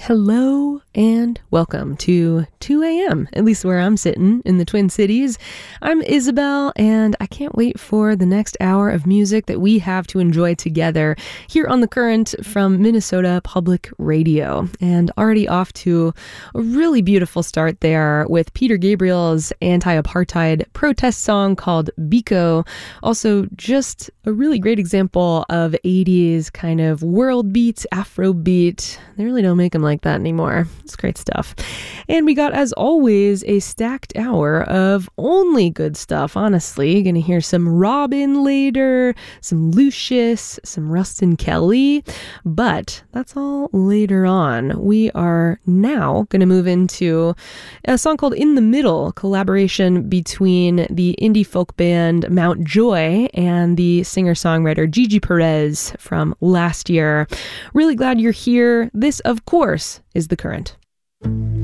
Hello and welcome to 2 a.m., at least where I'm sitting in the Twin Cities. I'm Isabel, and I can't wait for the next hour of music that we have to enjoy together here on The Current from Minnesota Public Radio. And already off to a really beautiful start there with Peter Gabriel's anti-apartheid protest song called Biko. Also, just a really great example of 80s kind of world beat, Afro beat. They really don't make them like that anymore. It's great stuff. And we got, as always, a stacked hour of only good stuff, honestly. Gonna hear some Robin later, some Lucius, some Rustin Kelly, but that's all later on. We are now gonna move into a song called In the Middle, collaboration between the indie folk band Mount Joy and the singer-songwriter Gigi Perez from last year. Really glad you're here. This, of course, is The Current.